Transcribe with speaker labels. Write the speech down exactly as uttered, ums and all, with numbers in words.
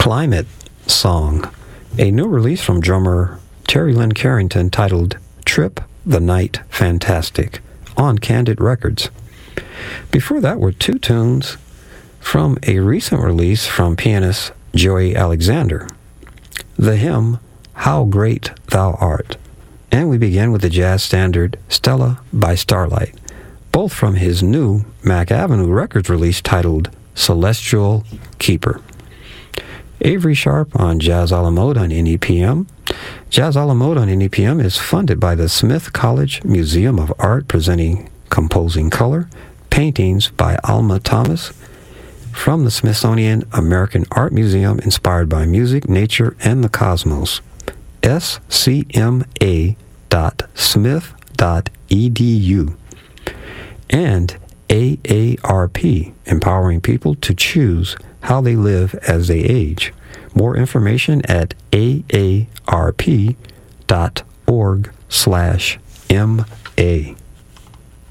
Speaker 1: Climate Song, a new release from drummer Terry Lynn Carrington titled Trip the Night Fantastic on Candid Records. Before that were two tunes from a recent release from pianist Joey Alexander, the hymn How Great Thou Art, and we begin with the jazz standard Stella by Starlight, both from his new Mac Avenue Records release titled Celestial Keeper. Avery Sharp on Jazz a la Mode on N E P M. Jazz a la Mode on N E P M is funded by the Smith College Museum of Art, presenting Composing Color, paintings by Alma Thomas from the Smithsonian American Art Museum, inspired by music, nature, and the cosmos. S C M A dot smith dot E D U. And A A R P, empowering people to choose how they live as they age. More information at A A R P dot org slash M A.